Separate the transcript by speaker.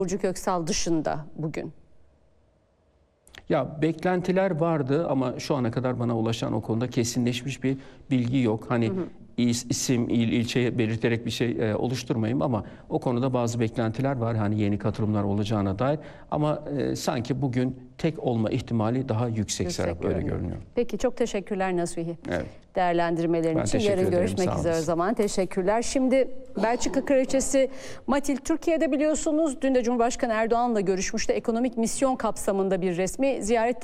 Speaker 1: Burcu Köksal dışında bugün?
Speaker 2: Ya beklentiler vardı ama şu ana kadar bana ulaşan o konuda kesinleşmiş bir bilgi yok. Hani isim, ilçe belirterek bir şey oluşturmayayım ama o konuda bazı beklentiler var. Hani yeni katılımlar olacağına dair ama sanki bugün tek olma ihtimali daha yüksek Serap, öyle görünüyor.
Speaker 1: Peki, çok teşekkürler Nasuhi.
Speaker 2: Evet.
Speaker 1: Değerlendirmelerin
Speaker 2: Ben
Speaker 1: için.
Speaker 2: teşekkür
Speaker 1: Yarın
Speaker 2: ederim,
Speaker 1: görüşmek
Speaker 2: sağ
Speaker 1: üzere o
Speaker 2: olasın.
Speaker 1: zaman. Teşekkürler. Şimdi Belçika Kraliçesi Matilde Türkiye'de biliyorsunuz. Dün de Cumhurbaşkanı Erdoğan'la görüşmüştü. Ekonomik misyon kapsamında bir resmi ziyarette